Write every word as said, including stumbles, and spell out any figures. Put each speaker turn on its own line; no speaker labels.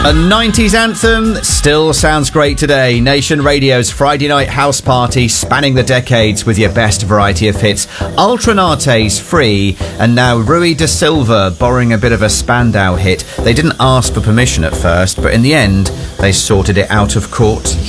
A nineties anthem still sounds great today. Nation Radio's Friday night house party spanning the decades with your best variety of hits. Ultranate's Free, and now Rui da Silva borrowing a bit of a Spandau hit. They didn't ask for permission at first, but in the end, they sorted it out of court.